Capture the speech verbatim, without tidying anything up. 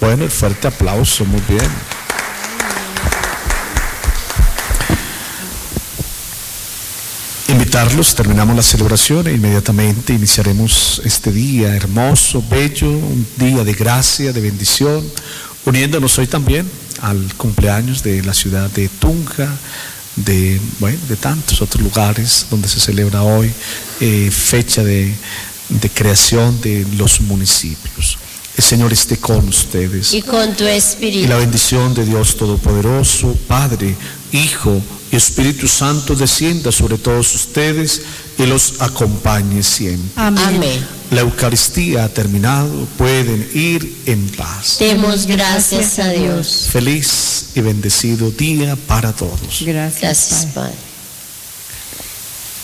Bueno, el fuerte aplauso, muy bien. Invitarlos, terminamos la celebración e inmediatamente iniciaremos este día hermoso, bello, un día de gracia, de bendición, uniéndonos hoy también al cumpleaños de la ciudad de Tunja, de, bueno, de tantos otros lugares donde se celebra hoy, eh, fecha de, de creación de los municipios. El Señor esté con ustedes. Y con tu espíritu. Y la bendición de Dios Todopoderoso, Padre, Hijo y Espíritu Santo descienda sobre todos ustedes y los acompañe siempre. Amén. Amén. La Eucaristía ha terminado, pueden ir en paz. Demos gracias a Dios. Feliz y bendecido día para todos. Gracias, Gracias, Padre. Padre.